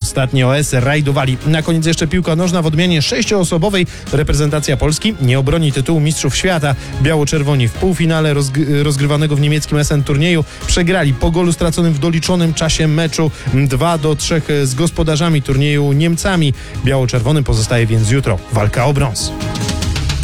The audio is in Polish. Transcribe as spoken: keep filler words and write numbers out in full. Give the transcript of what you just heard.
ostatni O S rajdowali. Na koniec jeszcze piłka nożna w odmianie sześcioosobowej. Reprezentacja Polski nie obroni tytułu mistrzów świata. Biało-czerwoni w półfinale rozg- rozgrywanego w niemieckim Essen turnieju przegrali po golu straconym w doliczonym czasie meczu dwa do trzech z gospodarzami turnieju Niemcami. Biało-czerwonym pozostaje więc jutro walka o brąz.